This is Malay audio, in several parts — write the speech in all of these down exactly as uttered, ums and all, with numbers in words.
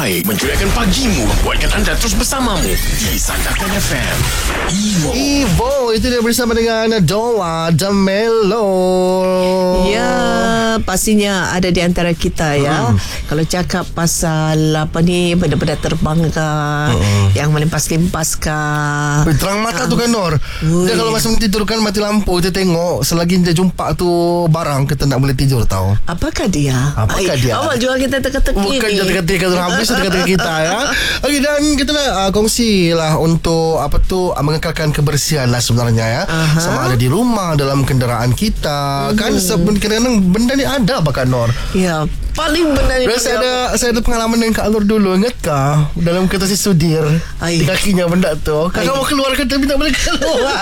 terbaik mencuriakan pagimu, buatkan anda terus bersamamu di Sandakan F M. Evo. Evo itu dia bersama dengan Doa Jamelo. Ya, pastinya ada di antara kita ya. Hmm. Kalau cakap pasal apa ni, benda-benda terbang ke, hmm. yang melimpas-limpas ke. Terang mata um. tu kan Nor. Ui. Dia kalau masa tidur kan mati lampu, kita tengok selagi dia jumpa tu barang, kita nak boleh tidur tahu. Apakah dia? Apakah Ay, dia? Awak jual kita teka-teki ni. Bukan teka-teki tu habis teka-teki kita ya. Okey, dan kita nak uh, kongsi lah untuk apa tu uh, mengekalkan kebersihan lah sebenarnya ya. Aha. Sama ada di rumah, dalam kenderaan kita. Hmm. Kan kadang-kadang benda ni ada bahkan Nor. Ya, paling benar ni. Saya ada saya ada pengalaman dengan Kak Nur dulu. Ingatkah dalam kereta si Sudir Ay. di kakinya benda tu. Kakak mau keluarkan tapi tak boleh keluar.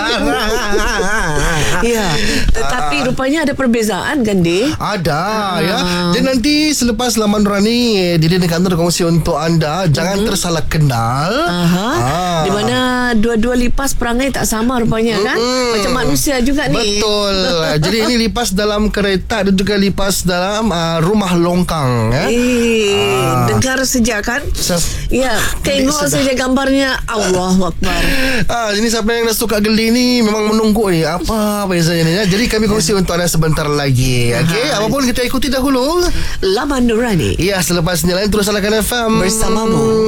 Ya, tetapi uh, rupanya ada perbezaan kan Di? Ada uh. ya. Dan nanti selepas laman Nurani Didi dan Kak Nur kongsi untuk anda, jangan uh-huh. tersalah kenal. Aha. Ah. Di mana dua-dua lipas perangai tak sama rupanya kan? Uh-huh. Macam manusia juga ni. Betul. Jadi ini lipas dalam kereta dan juga lipas dalam uh, rumah longkang ya. Eh, ah. dengar sejak kan? So, ya, tengok saja gambarnya. Allahuakbar. Ah, ini siapa yang dah suka geli ni memang menunggu ni. Apa biasanya ni ya. Jadi kami kongsi untuk anda sebentar lagi. Okey, apapun kita ikuti dahulu Laman Nurani. Ya, selepas ni lain terus Sandakan F M bersamamu.